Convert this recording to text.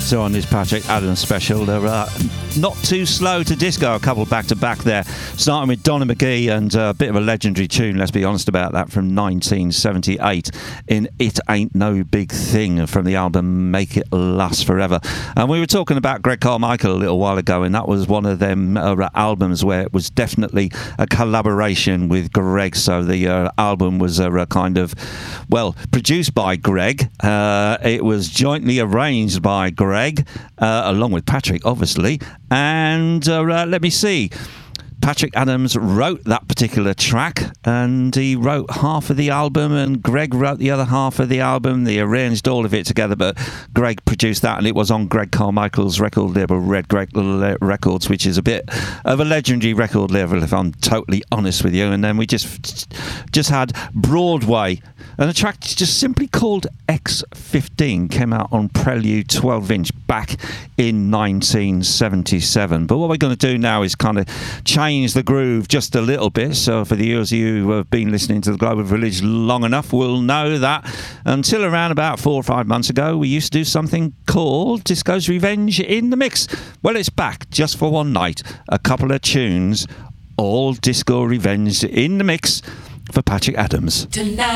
So on this Patrick Adams special, they're not too slow to disco, a couple back-to-back there, starting with Donny McGee and a bit of a legendary tune, let's be honest about that, from 1978 in It Ain't No Big Thing from the album Make It Last Forever. And we were talking about Greg Carmichael a little while ago, and that was one of them albums where it was definitely a collaboration with Greg. So the album was kind of, well, produced by Greg. It was jointly arranged by Greg, along with Patrick, obviously. And let me see. Patrick Adams wrote that particular track, and he wrote half of the album, and Greg wrote the other half of the album. They arranged all of it together, but Greg produced that, and it was on Greg Carmichael's record label, Red Greg Records, which is a bit of a legendary record label, if I'm totally honest with you. And then we just had Broadway, and the track just simply called X15 came out on Prelude 12-inch back in 1977. But what we're going to do now is kind of change the groove just a little bit. So for the years of you who have been listening to the Global Village long enough will know that until around about 4 or 5 months ago, we used to do something called Disco's Revenge in the Mix. Well, it's back just for one night. A couple of tunes, all Disco Revenge in the Mix for Patrick Adams. Tonight.